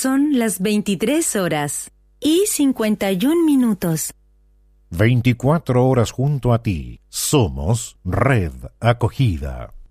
Son las 23:51. 24 horas junto a ti. Somos Red Acogida.